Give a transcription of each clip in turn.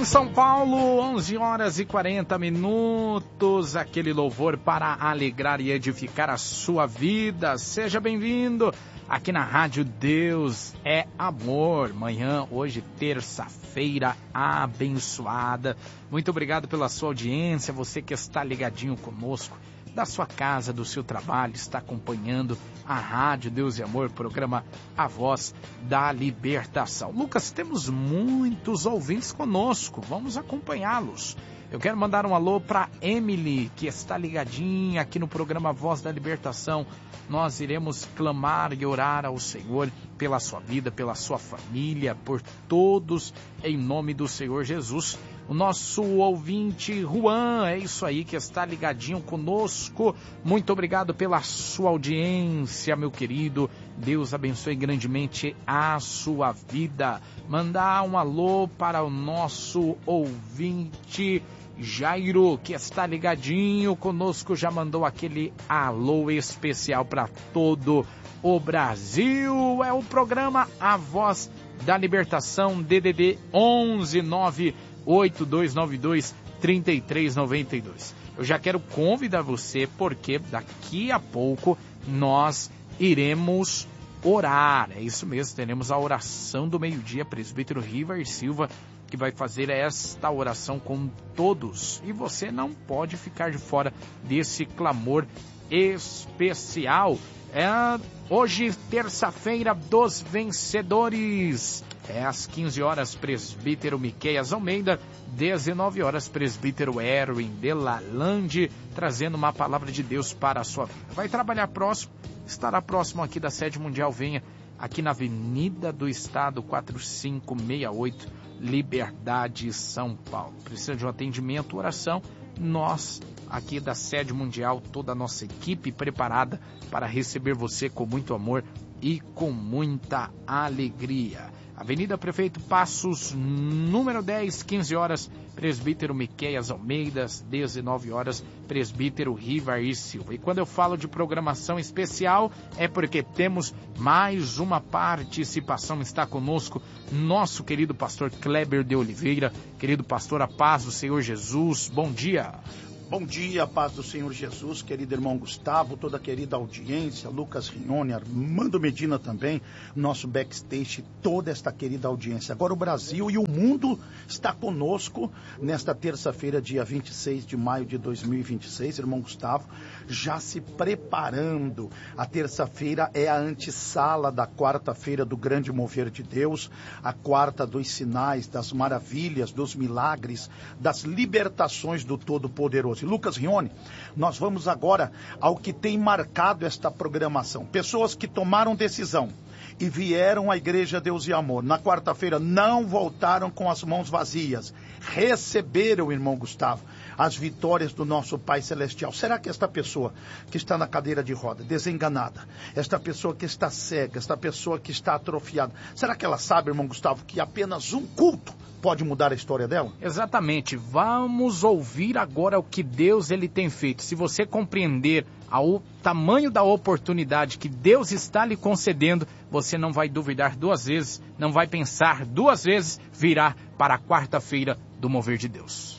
em São Paulo, 11 horas e 40 minutos, aquele louvor para alegrar e edificar a sua vida. Seja bem-vindo aqui na Rádio Deus é Amor. Manhã, hoje, terça-feira abençoada. Muito obrigado pela sua audiência, você que está ligadinho conosco, da sua casa, do seu trabalho, está acompanhando a Rádio Deus e Amor, programa A Voz da Libertação. Lucas, temos muitos ouvintes conosco, vamos acompanhá-los. Eu quero mandar um alô para Emily, que está ligadinha aqui no programa A Voz da Libertação. Nós iremos clamar e orar ao Senhor pela sua vida, pela sua família, por todos, em nome do Senhor Jesus. O nosso ouvinte Juan, é isso aí, que está ligadinho conosco. Muito obrigado pela sua audiência, meu querido. Deus abençoe grandemente a sua vida. Mandar um alô para o nosso ouvinte Jairo, que está ligadinho conosco, já mandou aquele alô especial para todo o Brasil. É o programa A Voz da Libertação, DDD 11982923392. Eu já quero convidar você, porque daqui a pouco nós iremos orar. É isso mesmo, teremos a oração do meio-dia, presbítero River Silva, que vai fazer esta oração com todos. E você não pode ficar de fora desse clamor especial. Hoje, terça-feira dos vencedores. Às 15 horas, presbítero Miqueias Almeida. 19 horas, presbítero Erwin Delalande, trazendo uma palavra de Deus para a sua vida. Vai trabalhar próximo, estará próximo aqui da sede mundial. Venha aqui na Avenida do Estado, 4568, Liberdade, São Paulo. Precisa de um atendimento, oração? Nós, aqui da sede mundial, toda a nossa equipe preparada para receber você com muito amor e com muita alegria. Avenida Prefeito Passos, número 10, 15 horas, presbítero Miqueias Almeida, 19 horas, presbítero Rivair Silva. E quando eu falo de programação especial, é porque temos mais uma participação. Está conosco nosso querido pastor Kleber de Oliveira. Querido pastor, a paz do Senhor Jesus, bom dia. Bom dia, paz do Senhor Jesus, querido irmão Gustavo, toda a querida audiência, Lucas Rione, Armando Medina também, nosso backstage, toda esta querida audiência. Agora o Brasil e o mundo está conosco nesta terça-feira, dia 26 de maio de 2026, irmão Gustavo, já se preparando. A terça-feira é a antessala da quarta-feira do grande mover de Deus, a quarta dos sinais, das maravilhas, dos milagres, das libertações do Todo-Poderoso. Lucas Rione, nós vamos agora ao que tem marcado esta programação. Pessoas que tomaram decisão e vieram à Igreja Deus e Amor. Na quarta-feira não voltaram com as mãos vazias. Receberam, irmão Gustavo, as vitórias do nosso Pai Celestial. Será que esta pessoa que está na cadeira de roda, desenganada, esta pessoa que está cega, esta pessoa que está atrofiada, será que ela sabe, irmão Gustavo, que apenas um culto pode mudar a história dela? Exatamente. Vamos ouvir agora o que Deus ele tem feito. Se você compreender o tamanho da oportunidade que Deus está lhe concedendo, você não vai duvidar duas vezes, não vai pensar duas vezes, virá para a quarta-feira do mover de Deus.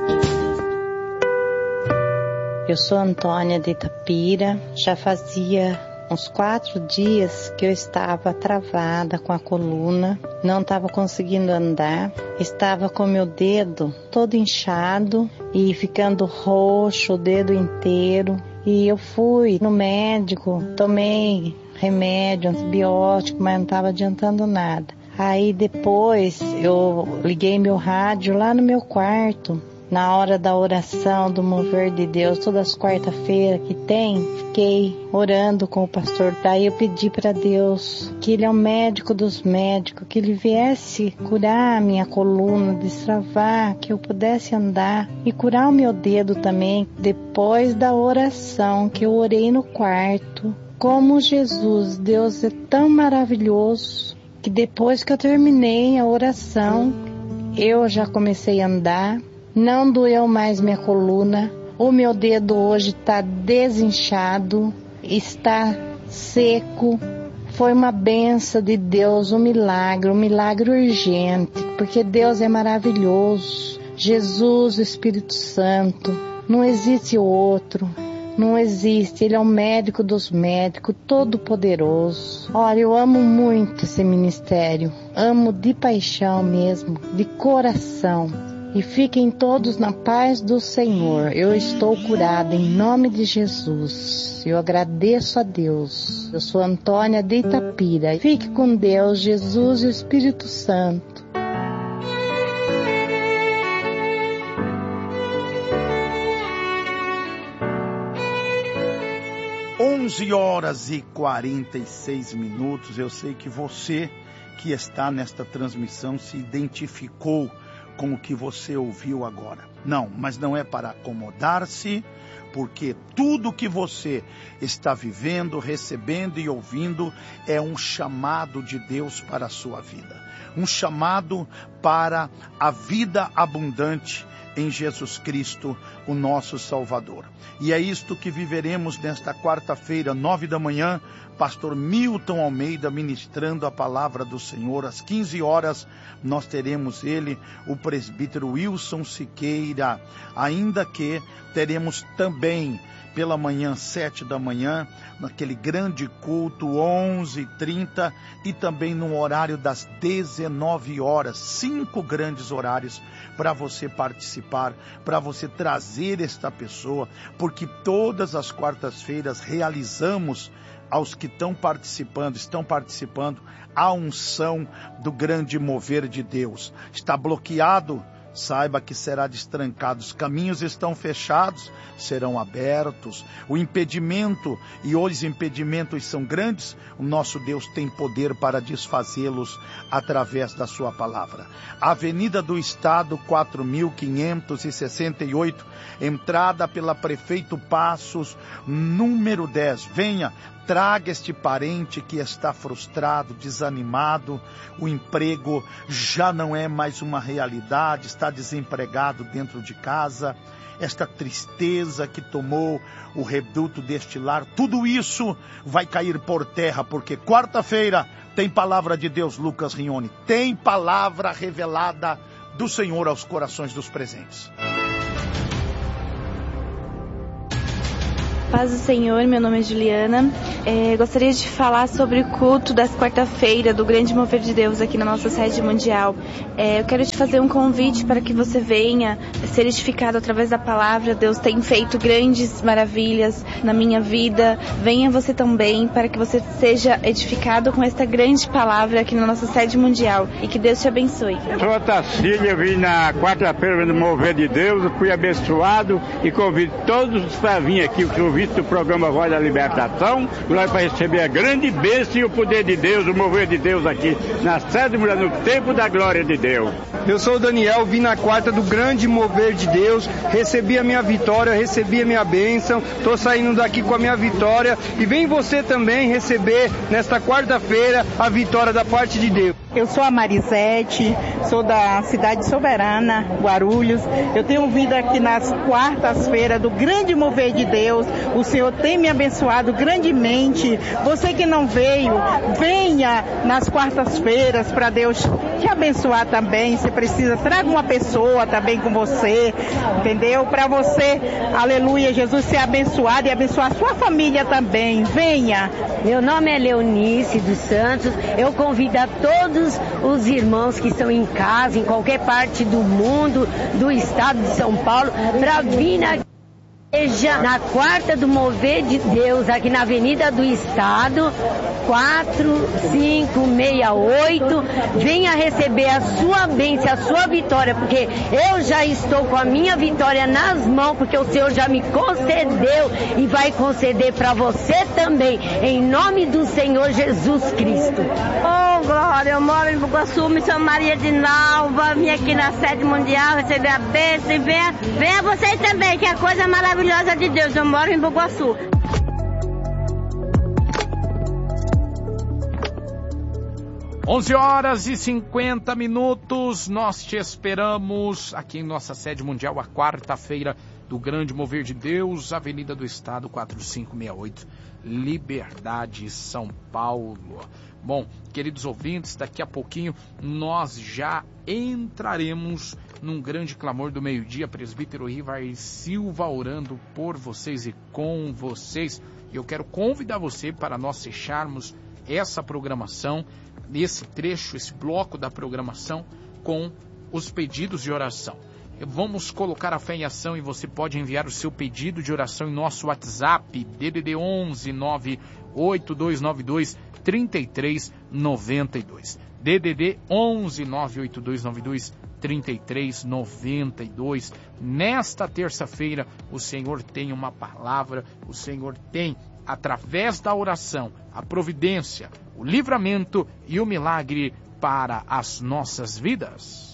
Eu sou Antônia de Itapira, já fazia uns 4 dias que eu estava travada com a coluna, não estava conseguindo andar, estava com meu dedo todo inchado e ficando roxo, o dedo inteiro. E eu fui no médico, tomei remédio, antibiótico, mas não estava adiantando nada. Aí depois eu liguei meu rádio lá no meu quarto, na hora da oração do mover de Deus, todas as quarta-feiras que tem, fiquei orando com o pastor. Daí eu pedi para Deus que Ele é o médico dos médicos, que Ele viesse curar a minha coluna, destravar, que eu pudesse andar e curar o meu dedo também. Depois da oração que eu orei no quarto, como Jesus, Deus é tão maravilhoso, que depois que eu terminei a oração, eu já comecei a andar. Não doeu mais minha coluna, o meu dedo hoje está desinchado, está seco, Foi uma benção de Deus, um milagre urgente, porque Deus é maravilhoso. Jesus, o Espírito Santo, não existe outro. Não existe, Ele é o médico dos médicos, todo poderoso. Olha, eu amo muito esse ministério, amo de paixão mesmo, de coração. E fiquem todos na paz do Senhor. Eu estou curada em nome de Jesus. Eu agradeço a Deus. Eu sou Antônia de Itapira. Fique com Deus, Jesus e o Espírito Santo. 11h46. Eu sei que você que está nesta transmissão se identificou com o que você ouviu agora. Não, mas não é para acomodar-se, porque tudo que você está vivendo, recebendo e ouvindo é um chamado de Deus para a sua vida. Um chamado para a vida abundante em Jesus Cristo, o nosso Salvador. E é isto que viveremos nesta quarta-feira, 9 da manhã, pastor Milton Almeida ministrando a palavra do Senhor. Às 15 horas nós teremos ele, o presbítero Wilson Siqueira, ainda que teremos também pela manhã, 7 da manhã, naquele grande culto, 11h30, e também no horário das 19 horas, 5 grandes horários para você participar, para você trazer esta pessoa, porque todas as quartas-feiras realizamos aos que estão participando, a unção do grande mover de Deus. Está bloqueado? Saiba que será destrancado. Os caminhos estão fechados, serão abertos. O impedimento, e os impedimentos são grandes, o nosso Deus tem poder para desfazê-los através da sua palavra. Avenida do Estado, 4.568, entrada pela Prefeito Passos, número 10. Venha, traga este parente que está frustrado, desanimado, o emprego já não é mais uma realidade, está desempregado dentro de casa, esta tristeza que tomou o reduto deste lar, tudo isso vai cair por terra, porque quarta-feira tem palavra de Deus, Lucas Rione, tem palavra revelada do Senhor aos corações dos presentes. Paz do Senhor, meu nome é Juliana. Gostaria de falar sobre o culto das quarta-feira do Grande Mover de Deus aqui na nossa sede mundial. Eu quero te fazer um convite para que você venha ser edificado através da palavra. Deus tem feito grandes maravilhas na minha vida. Venha você também para que você seja edificado com esta grande palavra aqui na nossa sede mundial. E que Deus te abençoe. Sou a Tacília, eu vim na quarta-feira no Mover de Deus, fui abençoado e convido todos para vir aqui, o convite do programa Voz da Libertação, para receber a grande bênção e o poder de Deus, o mover de Deus aqui na sede mulher, no tempo da glória de Deus. Eu sou o Daniel, vim na quarta do Grande Mover de Deus, recebi a minha vitória, recebi a minha bênção, estou saindo daqui com a minha vitória e vem você também receber nesta quarta-feira a vitória da parte de Deus. Eu sou a Marisete, sou da cidade soberana, Guarulhos. Eu tenho vindo aqui nas quartas-feiras do Grande Mover de Deus. O Senhor tem me abençoado grandemente. Você que não veio, venha nas quartas-feiras para Deus te abençoar também. Você precisa, traga uma pessoa também com você, entendeu? Para você, aleluia, Jesus ser abençoado e abençoar a sua família também. Venha. Meu nome é Leonice dos Santos. Eu convido a todos os irmãos que estão em casa, em qualquer parte do mundo, do estado de São Paulo, para vir na igreja, na quarta do Mover de Deus, aqui na Avenida do Estado, 4568. Venha receber a sua bênção, a sua vitória, porque eu já estou com a minha vitória nas mãos, porque o Senhor já me concedeu e vai conceder para você também, em nome do Senhor Jesus Cristo. Oh, glória, eu moro em Bugaçu, me chamo Maria de Nalva, vim aqui na sede mundial receber a bênção e venha vocês também, que é a coisa maravilhosa de Deus. Eu moro em Bugaçu. 11h50, nós te esperamos aqui em nossa sede mundial, a quarta-feira do Grande Mover de Deus, Avenida do Estado 4568, Liberdade, São Paulo. Bom, queridos ouvintes, daqui a pouquinho nós já entraremos num grande clamor do meio-dia, presbítero Rivair Silva orando por vocês e com vocês. Eu quero convidar você para nós fecharmos essa programação, esse trecho, esse bloco da programação com os pedidos de oração. Vamos colocar a fé em ação e você pode enviar o seu pedido de oração em nosso WhatsApp, DDD 11 98292 3392. DDD 11 98292 3392. Nesta terça-feira, o Senhor tem uma palavra, o Senhor tem, através da oração, a providência, o livramento e o milagre para as nossas vidas.